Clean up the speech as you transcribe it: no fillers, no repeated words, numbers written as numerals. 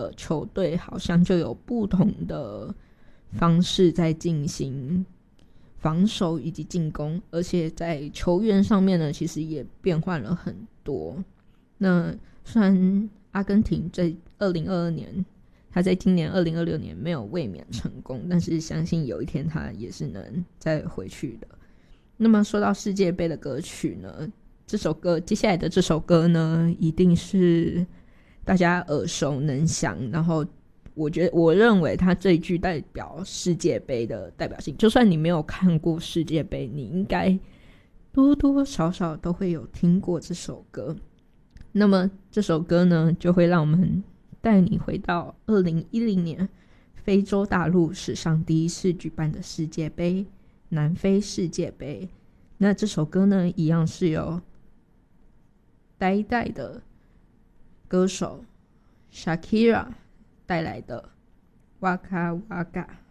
个球队好像就有不同的方式在进行防守以及进攻，而且在球员上面呢，其实也变换了很多。那虽然阿根廷在2022年，他在今年2026年没有卫冕成功，但是相信有一天他也是能再回去的。那么说到世界杯的歌曲呢，这首歌接下来的这首歌呢，一定是大家耳熟能详，然后我认为它最具代表世界杯的代表性，就算你没有看过世界杯，你应该多多少少都会有听过这首歌。那么这首歌呢，就会让我们带你回到2010年非洲大陆史上第一次举办的世界杯，南非世界杯。那这首歌呢，一样是由呆呆的歌手 Shakira 带来的 Waka Waka。